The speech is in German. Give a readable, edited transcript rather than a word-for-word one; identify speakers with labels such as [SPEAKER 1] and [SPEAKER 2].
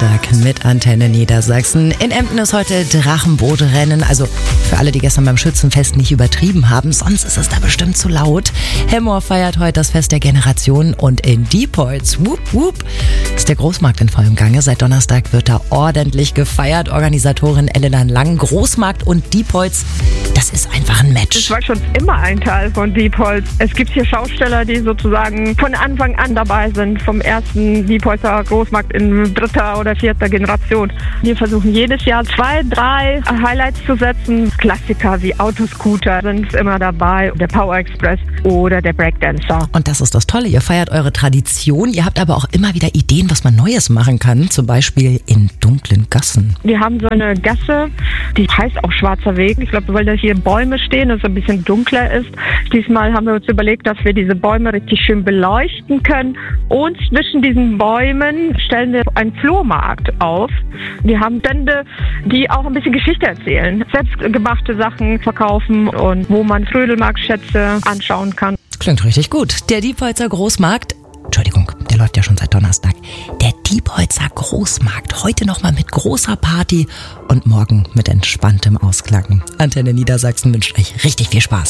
[SPEAKER 1] Donnerstag mit Antenne Niedersachsen. In Emden ist heute Drachenbootrennen. Also für alle, die gestern beim Schützenfest nicht übertrieben haben, sonst ist es da bestimmt zu laut. Hemmoor feiert heute das Fest der Generation und in Diepholz, ist der Großmarkt in vollem Gange. Seit Donnerstag wird da ordentlich gefeiert. Organisatorin Elena Lang, Großmarkt und Diepholz, das ist einfach ein Match.
[SPEAKER 2] Das war schon immer ein Teil von Diepholz. Es gibt hier Schausteller, die sozusagen von Anfang an dabei sind, vom ersten Diepholzer Großmarkt in dritter oder vierter Generation. Wir versuchen jedes Jahr 2, 3 Highlights zu setzen. Klassiker wie Autoscooter sind immer dabei, der Power Express oder der Breakdancer.
[SPEAKER 1] Und das ist das Tolle, ihr feiert eure Tradition, ihr habt aber auch immer wieder Ideen, was man Neues machen kann, zum Beispiel in dunklen Gassen.
[SPEAKER 2] Wir haben so eine Gasse, die heißt auch Schwarzer Weg. Ich glaube, weil da hier Bäume stehen, dass es ein bisschen dunkler ist. Diesmal haben wir uns überlegt, dass wir diese Bäume richtig schön beleuchten können. Und zwischen diesen Bäumen stellen wir einen Flohmarkt auf. Wir haben Stände, die auch ein bisschen Geschichte erzählen. Selbstgemachte Sachen verkaufen und wo man Frödelmarktschätze anschauen kann.
[SPEAKER 1] Klingt richtig gut. Der Diepholzer Großmarkt, Entschuldigung, der läuft ja schon seit Donnerstag. Der Diepholzer Großmarkt, heute nochmal mit großer Party und morgen mit entspanntem Ausklang. Antenne Niedersachsen wünscht euch richtig viel Spaß.